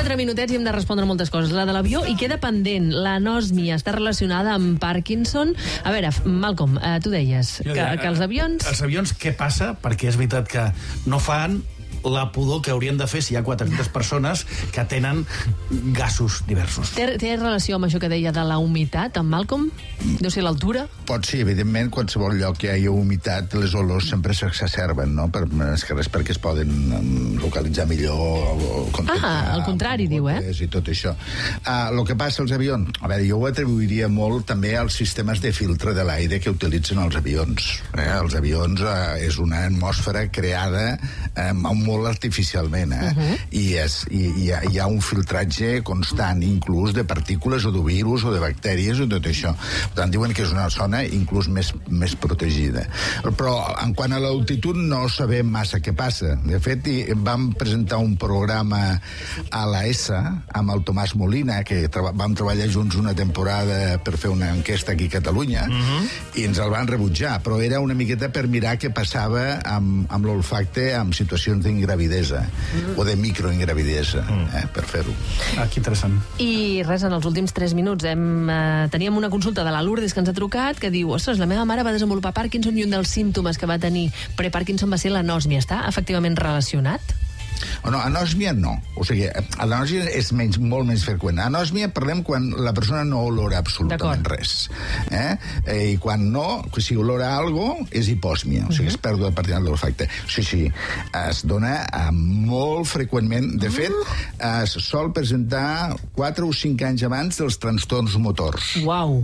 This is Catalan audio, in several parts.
4 minutets i hem de respondre moltes coses. La de l'avió, i queda pendent. L'anòsmia està relacionada amb Parkinson. A veure, Malcolm, tu deies que els avions... Els avions, què passa? Perquè és veritat que no fan la pudor que haurien de fer si hi ha 400 persones que tenen gasos diversos. Té relació amb això que deia de la humitat, amb Malcolm? Deu ser l'altura? Pot ser, evidentment, qualsevol lloc que hi hagi humitat, les olors sempre s'exacerben, no? Més que res perquè es poden localitzar millor o contemplar... al contrari, diu, I tot això. El que passa als avions... A veure, jo ho atribuiria molt també als sistemes de filtre de l'aire que utilitzen els avions. Els avions és una atmosfera creada molt artificialment, i hi ha un filtratge constant, inclús de partícules o de virus o de bactèries i tot això. Per tant, diuen que és una zona inclús més protegida. Però en quant a l'altitud no sabem massa què passa. De fet, vam presentar un programa a la ESA amb el Tomàs Molina, que vam treballar junts una temporada per fer una enquesta aquí a Catalunya, i ens el van rebutjar, però era una miqueta per mirar què passava amb l'olfacte en situacions d'ingravidesa o de microingravidesa, per fer-ho. Que interessant. I res, en els últims 3 minuts teníem una consulta de la Lourdes que ens ha trucat, que diu, ostres, la meva mare va desenvolupar Parkinson i un dels símptomes que va tenir pre-Parkinson va ser l'anòsmia. Està efectivament relacionat? No, anòsmia no. O sigui, l'anòsmia és molt menys freqüent. Anòsmia parlem quan la persona no olora absolutament res. I quan no, si olora algo, és hipòsmia. O sigui, és pèrdua parcial de l'olfacte. Sí, es dona molt freqüentment. De fet, es sol presentar 4 o 5 anys abans dels trastorns motors. Uau!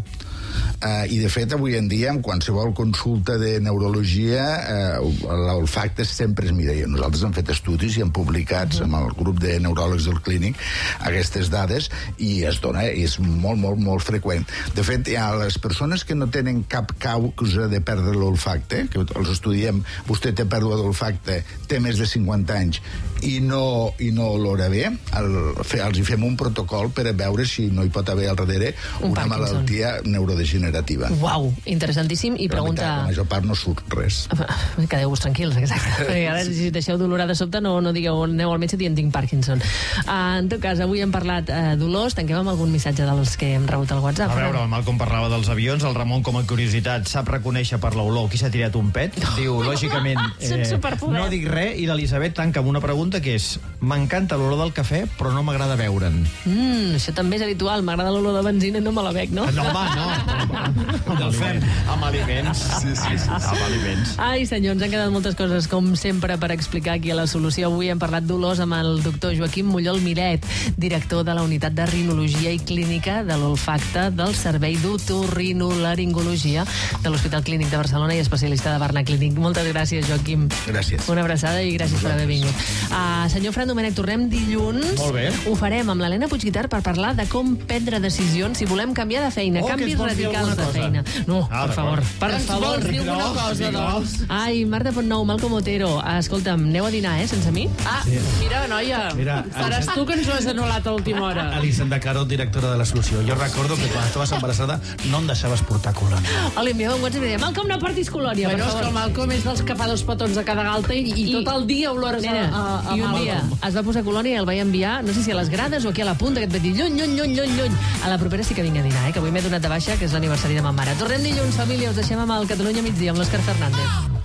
I de fet avui en dia en qualsevol consulta de neurologia l'olfacte sempre es mira. Nosaltres hem fet estudis i hem publicats amb el grup de neuròlegs del clínic aquestes dades i es dona, és molt freqüent. De fet, hi ha les persones que no tenen cap causa de perdre l'olfacte, que els estudiem, vostè té pèrdua d'olfacte, té més de 50 anys i no olora bé, els hi fem un protocol per a veure si no hi pot haver al darrere una malaltia neurodegenerativa. Uau, interessantíssim. I pregunta... La major part no surt res. Quedeu-vos tranquils, exacte. Perquè ara, si deixeu d'olorar de sobte, no digueu, aneu al metge i en tinc Parkinson. En tot cas, avui hem parlat d'olors. Tanquem amb algun missatge dels que hem rebut al WhatsApp. A veure, el Malcolm parlava dels avions, el Ramon, com a curiositat, sap reconèixer per l'olor qui s'ha tirat un pet. Diu, lògicament, no dic res, i l'Elisabet tanca amb una pregunta que és: m'encanta l'olor del cafè, però no m'agrada beure'n. Això també és habitual. M'agrada l'olor de benzina i no me la bec, no? No, home, no. Amb aliments. Sí. Amb aliments. Ai, senyor, ens han quedat moltes coses, com sempre, per explicar aquí a La Solució. Avui hem parlat d'olors amb el doctor Joaquim Mollol Miret, director de la Unitat de Rinologia i Clínica de l'Olfacte del Servei d'Otorrinolaringologia de l'Hospital Clínic de Barcelona i especialista de Barna Clínic. Moltes gràcies, Joaquim. Gràcies. Una abraçada i gràcies per haver vingut. Senyor Fran Domènech, tornem dilluns. Molt bé. Ho farem amb l'Helena Puigguitart per parlar de com prendre decisions si volem canviar de feina, canvis radicals de feina. No, per favor. Vols dir alguna cosa, doncs? Ai, Marta Pontnou, Malcom Otero, escolta'm, aneu a dinar, sense mi? Mira, noia, seràs tu que ens ho has anul·lat a última hora. Elisenda Caro, directora de La Solució. Jo recordo que quan estaves embarassada no em deixaves portar colònia. Li enviava un WhatsApp i deia, Malcom, no portis colònia, per Bueno, és que el favor. Malcom és dels que fa 2 petons a cada galta i tot el dia olores a I un dia es va posar colònia i el vaig enviar, no sé si a les grades o aquí a la punta, que et va dir lluny. A la propera sí que vinc a dinar, que avui m'he donat de baixa, que és l'aniversari de ma mare. Tornem dilluns, família, us deixem amb el Catalunya migdia, amb l'Òscar Fernández.